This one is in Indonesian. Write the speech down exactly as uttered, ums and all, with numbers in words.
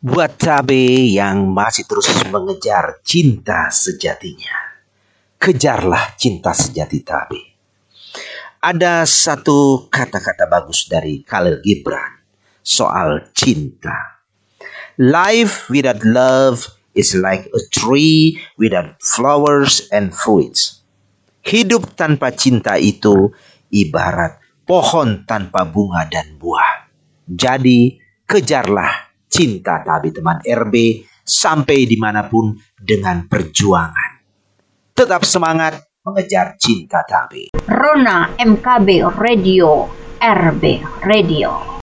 Buat Tabe yang masih terus mengejar cinta sejatinya, kejarlah cinta sejati Tabe. Ada satu kata-kata bagus dari Khalil Gibran soal cinta. Life without love is like a tree without flowers and fruits. Hidup tanpa cinta itu ibarat pohon tanpa bunga dan buah. Jadi kejarlah cinta Tabe teman R B sampai dimanapun dengan perjuangan. Tetap semangat mengejar cinta Tabe. Rona M K B Radio, R B Radio.